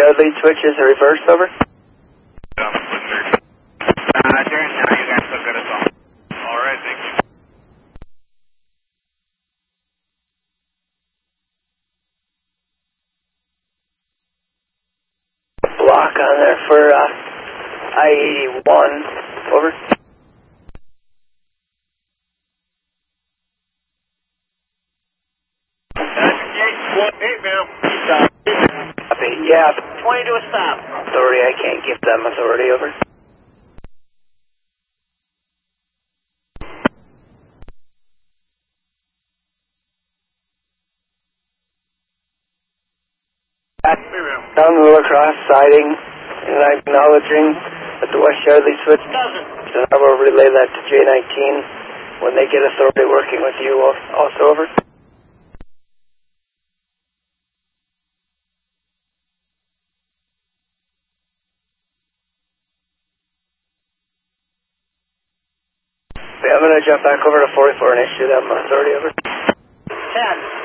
Yard lead switch is a reverse, over. During now, you guys look good as well. All right, thank you. Block on there for I-81, over. Hey, ma'am. Copy, yeah. 20 to a stop. Authority, I can't give them authority, over. Down the La Crosse siding, and I'm acknowledging that the West Yardley switch Doesn't. and I will relay that to J19 when they get authority working with you also, over. Okay, I'm going to jump back over to 44 and issue them authority, over. 10.